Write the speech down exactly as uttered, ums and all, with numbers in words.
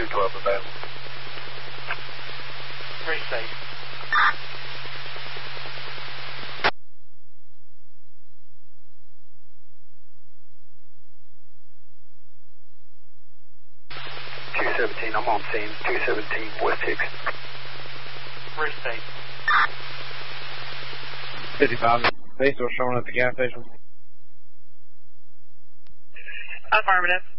two twelve available. Very safe. two seventeen, I'm on scene. two seventeen, West Hicks. Very safe. fifty-five, they still showing at the gas station. Affirmative.